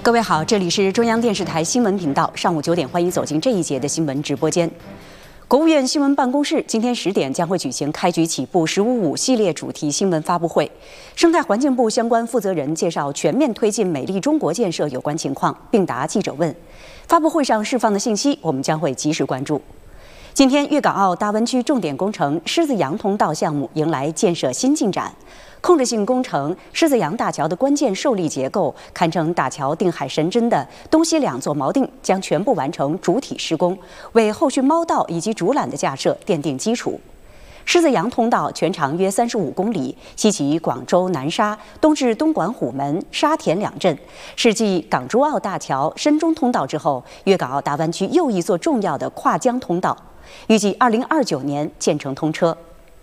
各位好，这里是中央电视台新闻频道，上午9点，欢迎走进这一节的新闻直播间。国务院新闻办公室今天10点将会举行开局起步“15+5”系列主题新闻发布会，生态环境部相关负责人介绍全面推进美丽中国建设有关情况，并答记者问。发布会上释放的信息，我们将会及时关注。今天，粤港澳大湾区重点工程狮子洋通道项目迎来建设新进展。控制性工程狮子洋大桥的关键受力结构，堪称大桥定海神针的东西2座锚定将全部完成主体施工，为后续锚道以及主缆的架设奠定基础。狮子洋通道全长约35公里，西起广州南沙，东至东莞虎门、沙田2镇，是继港珠澳大桥、深中通道之后，粤港澳大湾区又一座重要的跨江通道，预计2029年建成通车。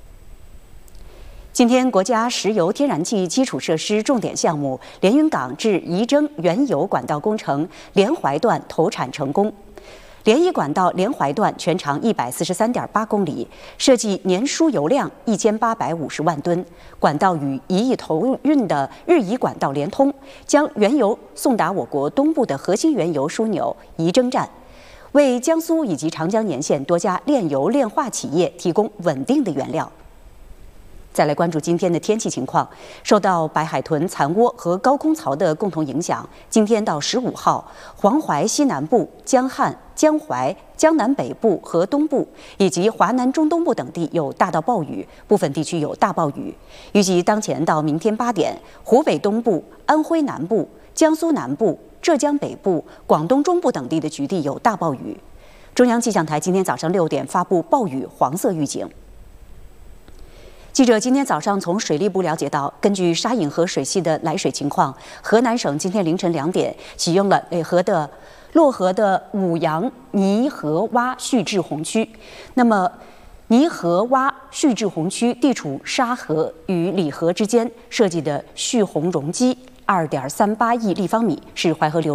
今天，国家石油天然气基础设施重点项目连云港至仪征原油管道工程连淮段投产成功。连一管道连淮段全长143.8公里，设计年输油量1850万吨，管道与一亿投运的日乙管道连通，将原油送达我国东部的核心原油枢纽仪征站，为江苏以及长江沿线多家炼油炼化企业提供稳定的原料。再来关注今天的天气情况，受到白海豚、残涡和高空槽的共同影响，今天到15号，黄淮西南部、江汉、江淮、江南北部和东部以及华南中东部等地有大到暴雨，部分地区有大暴雨。预计当前到明天8点，湖北东部、安徽南部、江苏南部、浙江北部、广东中部等地的局地有大暴雨。中央气象台今天早上6点发布暴雨黄色预警。记者今天早上从水利部了解到，根据沙引河水系的来水情况，河南省今天凌晨2点启用了漯河的五杨泥河洼蓄滞洪区。那么，泥河洼蓄滞洪区地处沙河与里河之间，设计的蓄洪容积2.38亿立方米，是淮河流